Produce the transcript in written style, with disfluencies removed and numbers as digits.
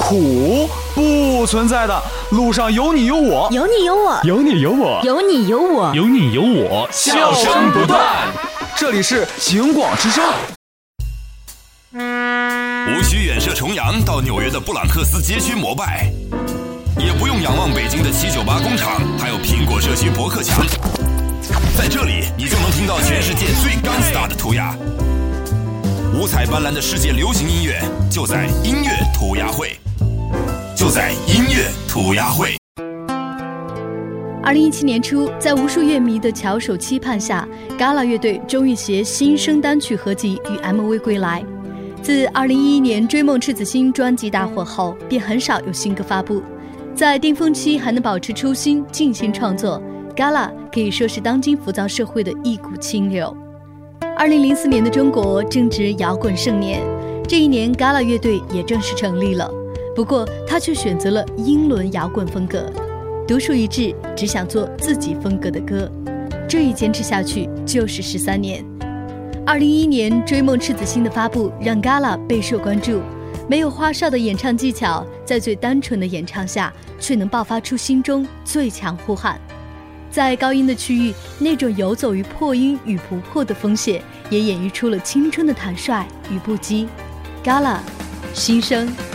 苦不存在的，路上有你有我， 有你有我， 有你有我， 有你有我， 有你有我， 笑声不断。这里是警广之声。 无需远涉重洋到纽约的布朗克斯街区膜拜，也不用仰望北京的798工厂，还有苹果社区博客墙。在这里，你就能听到全世界最gangsta的涂鸦。五彩斑斓的世界流行音乐就在音乐涂鸦会，就在音乐涂鸦会。 2017年初，在无数乐迷的翘首期盼下， Gala 乐队终于携新生单曲合集与 MV 归来。自2011年《追梦赤子心》专辑大火后，便很少有新歌发布。在巅峰期还能保持初心，尽情创作， Gala 可以说是当今浮躁社会的一股清流。2004年的中国正值摇滚盛年，这一年 Gala 乐队也正式成立了。不过他却选择了英伦摇滚风格，独树一帜，只想做自己风格的歌。这一坚持下去就是13年。2011年《追梦赤子心》的发布让 Gala 备受关注，没有花哨的演唱技巧，在最单纯的演唱下，却能爆发出心中最强呼喊。在高音的区域，那种游走于破音与不破的风险，也演绎出了青春的坦率与不羁。Gala，新生。